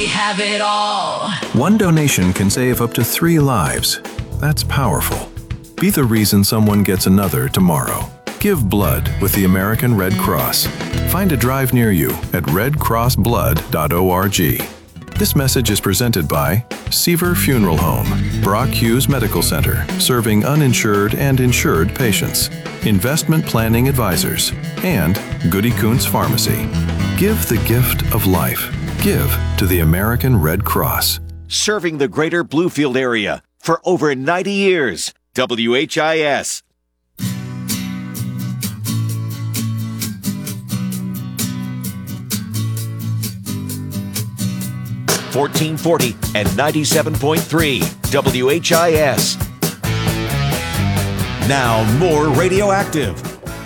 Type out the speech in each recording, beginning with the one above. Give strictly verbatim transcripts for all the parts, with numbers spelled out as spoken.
have it all. One donation can save up to three lives. That's powerful. Be the reason someone gets another tomorrow. Give blood with the American Red Cross. Find a drive near you at red cross blood dot org. This message is presented by Seaver Funeral Home, Brock Hughes Medical Center, serving uninsured and insured patients, Investment Planning Advisors, and Goody Kuntz Pharmacy. Give the gift of life. Give to the American Red Cross. Serving the greater Bluefield area for over ninety years. W H I S. fourteen forty and ninety-seven point three W H I S. Now more Radioactive.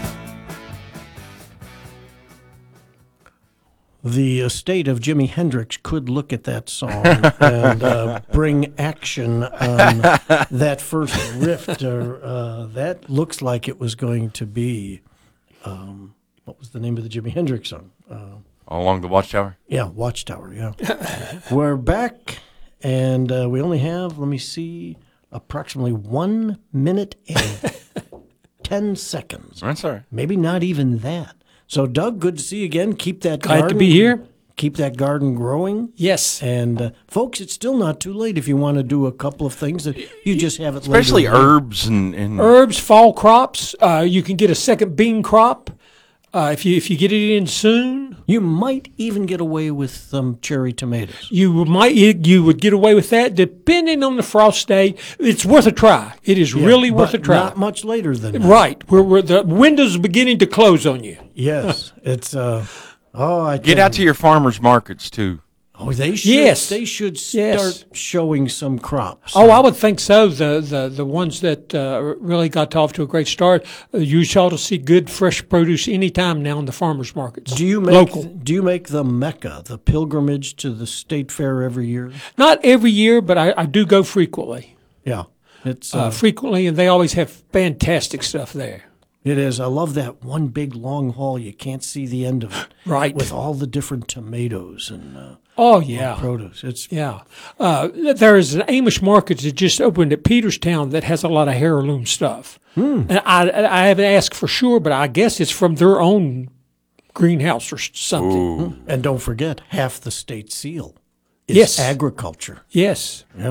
The estate of Jimi Hendrix could look at that song and uh, bring action on that first riff. Uh, uh, that looks like it was going to be, um, what was the name of the Jimi Hendrix song? Uh, All Along the Watchtower? Yeah, Watchtower, yeah. We're back, and uh, we only have, let me see, approximately one minute and ten seconds. That's all right. Maybe not even that. So, Doug, good to see you again. Keep that Glad garden, to be here. Keep that garden growing. Yes. And, uh, folks, it's still not too late if you want to do a couple of things that you just haven't Especially later. herbs and, and... Herbs, fall crops. Uh, you can get a second bean crop uh, if you if you get it in soon. You might even get away with some cherry tomatoes. You might you would get away with that depending on the frost day. It's worth a try. It is Yeah, really worth a but try. Not much later than that. Right. We're, we're, the window's beginning to close on you. Yes. It's, uh, oh, I Get tell out you. to your farmers markets, too. Oh, they should. Yes. They should start Yes. showing some crops. Oh, I would think so. The the, the ones that uh, really got off to a great start, uh, you ought to see good fresh produce anytime now in the farmers markets. Do you make local? Do you make the Mecca, the pilgrimage to the state fair every year? Not every year, but I, I do go frequently. Yeah, it's Uh, uh, frequently, and they always have fantastic stuff there. it is. I love that one big long hall. You can't see the end of it. Right. With all the different tomatoes and uh, Oh yeah, produce. It's yeah. Uh, there is an Amish market that just opened at Peterstown that has a lot of heirloom stuff. Hmm. And I I haven't asked for sure, but I guess it's from their own greenhouse or something. and don't forget half the state seal is Yes. agriculture. Yes. Yeah.